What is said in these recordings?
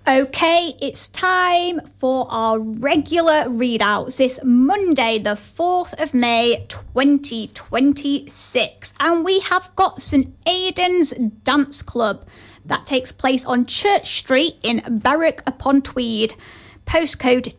Okay, it's time for our regular readouts this Monday, the 4th of May, 2026. And we have got St Aidan's Dance Club that takes place on Church Street in Berwick-upon-Tweed, postcode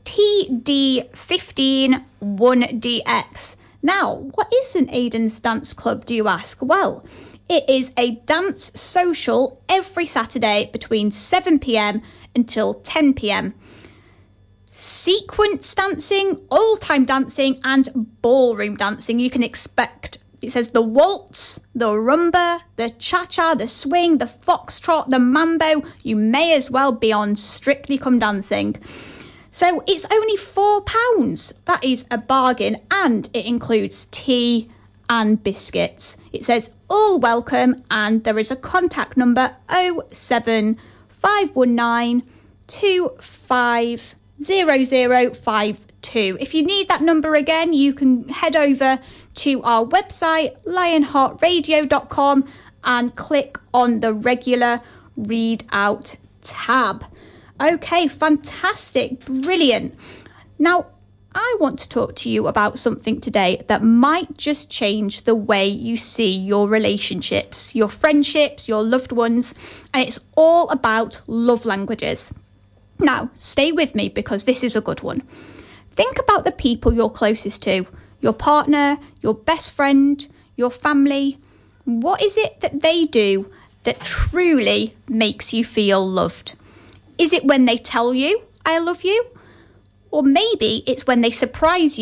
TD151DX. Now, what is St Aidan's Dance Club, do you ask? Well, it is a dance social every Saturday between 7 p.m. until 10 p.m. Sequence dancing, old-time dancing and ballroom dancing. You can expect, it says the waltz, the rumba, the cha-cha, the swing, the foxtrot, the mambo. You may as well be on Strictly Come Dancing. So it's only £4. That is a bargain, and it includes tea and biscuits. It says all welcome, and there is a contact number 07519 250052. If you need that number again, you can head over to our website lionheartradio.com and click on the regular readout tab. Okay, fantastic, brilliant. Now, I want to talk to you about something today that might just change the way you see your relationships, your friendships, your loved ones, and it's all about love languages. Now, stay with me because this is a good one. Think about the people you're closest to, your partner, your best friend, your family. What is it that they do that truly makes you feel loved? Is it when they tell you, I love you? Or maybe it's when they surprise you